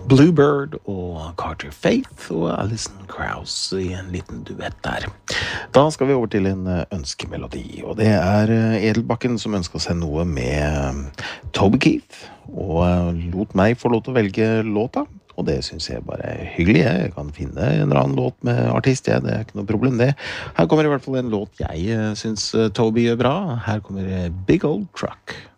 Bluebird og Carter Faith og Alison Krauss I en liten duett der. Da skal vi over til en ønskemelodi, og det Edelbakken som ønsker seg noe med Toby Keith, og lot meg få lov til å velge låta. Og det synes jeg bare hyggelig. Jeg kan finne en eller annen låt med artist, det ikke noe problem det. Her kommer I hvert fall en låt jeg synes Toby gjør bra. Her kommer Big Old Truck.